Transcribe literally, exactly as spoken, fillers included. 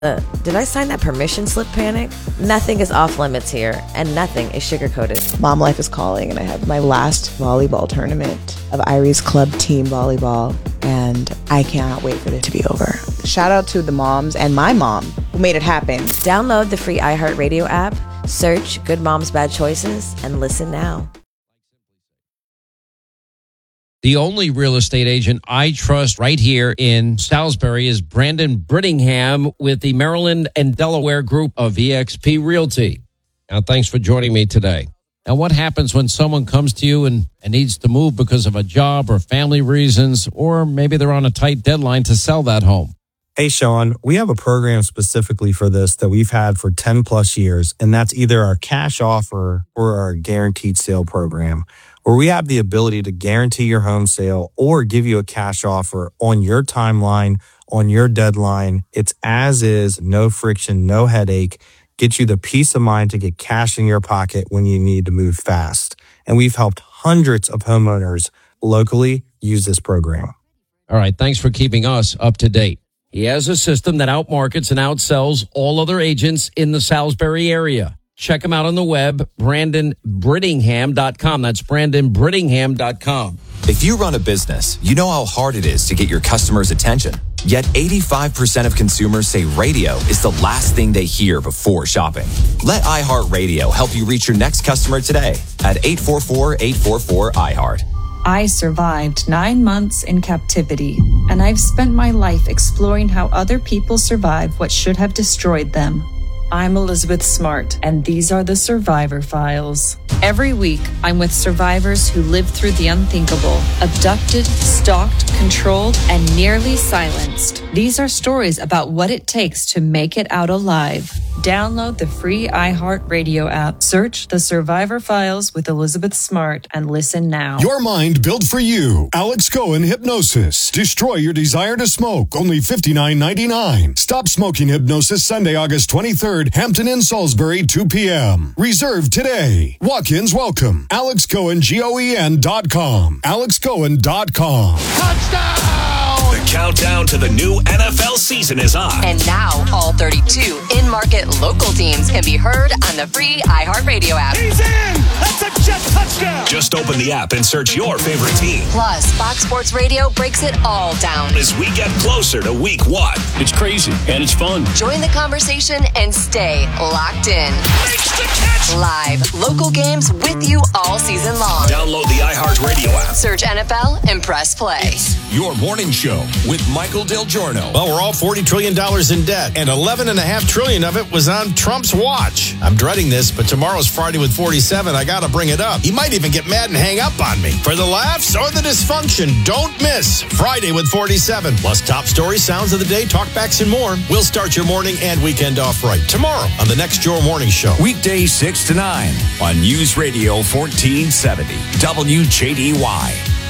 Uh, did I sign that permission slip panic? Nothing is off limits here, and nothing is sugar-coated. Mom life is calling, and I have my last volleyball tournament of Irie's Club Team Volleyball, and I cannot wait for it to be over. Shout out to the moms and my mom who made it happen. Download the free iHeartRadio app, search Good Moms Bad Choices, and listen now. The only real estate agent I trust right here in Salisbury is Brandon Brittingham with the Maryland and Delaware group of E X P Realty. Now, thanks for joining me today. Now, what happens when someone comes to you and, and needs to move because of a job or family reasons, or maybe they're on a tight deadline to sell that home? Hey, Sean, we have a program specifically for this that we've had for ten plus years, and that's either our cash offer or our guaranteed sale program, where we have the ability to guarantee your home sale or give you a cash offer on your timeline, on your deadline. It's as is, no friction, no headache. Get you the peace of mind to get cash in your pocket when you need to move fast. And we've helped hundreds of homeowners locally use this program. All right, thanks for keeping us up to date. He has a system that outmarkets and outsells all other agents in the Salisbury area. Check him out on the web, Brandon Brittingham dot com. That's Brandon Brittingham dot com. If you run a business, you know how hard it is to get your customers' attention. Yet eighty-five percent of consumers say radio is the last thing they hear before shopping. Let iHeartRadio help you reach your next customer today at eight four four, eight four four, I heart. I survived nine months in captivity, and I've spent my life exploring how other people survive what should have destroyed them. I'm Elizabeth Smart, and these are the Survivor Files. Every week, I'm with survivors who lived through the unthinkable, abducted, stalked, controlled, and nearly silenced. These are stories about what it takes to make it out alive. Download the free iHeartRadio app, search The Survivor Files with Elizabeth Smart, and listen now. Your mind built for you. Alex Cohen Hypnosis. Destroy your desire to smoke. Only fifty-nine ninety-nine. Stop smoking hypnosis Sunday, August twenty-third, Hampton Inn, Salisbury, two p.m. Reserve today. Walk-ins welcome. Alex Cohen, G O E N dot com. Alex Cohen dot com. Touchdown! The countdown to the new N F L season is on. And now, all thirty-two in-market local teams can be heard on the free iHeartRadio app. He's in! That's a jet touchdown! Just open the app and search your favorite team. Plus, Fox Sports Radio breaks it all down as we get closer to week one. It's crazy, and it's fun. Join the conversation and stay locked in. Makes the catch! Live, local games with you all season long. Download the iHeartRadio app. Search N F L and press play. It's your morning show with Michael Del Giorno. Well, we're all forty trillion dollars in debt, and eleven point five trillion dollars of it was on Trump's watch. I'm dreading this, but tomorrow's Friday with forty-seven. I got to bring it up. He might even get mad and hang up on me. For the laughs or the dysfunction, don't miss Friday with forty-seven. Plus top stories, sounds of the day, talkbacks, and more. We'll start your morning and weekend off right tomorrow on the next Your Morning Show. Weekdays six to nine on News Radio fourteen seventy W J D Y.